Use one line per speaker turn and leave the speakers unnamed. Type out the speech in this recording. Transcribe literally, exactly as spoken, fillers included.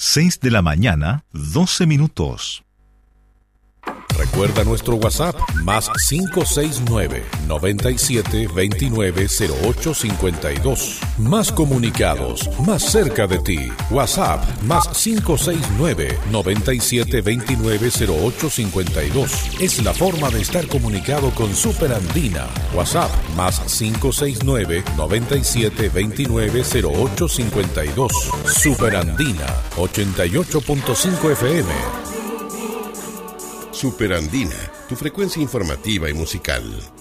seis de la mañana, doce minutos.
Recuerda nuestro WhatsApp, más cinco seis nueve, noventa y siete, veintinueve, cero ocho cincuenta y dos. Más comunicados, más cerca de ti. WhatsApp, más cinco seis nueve, noventa y siete, veintinueve, cero ocho cincuenta y dos. Es la forma de estar comunicado con Superandina. WhatsApp, más cinco seis nueve, noventa y siete, veintinueve, cero ocho cincuenta y dos. Superandina, ochenta y ocho punto cinco F M.
Superandina, tu frecuencia informativa y musical.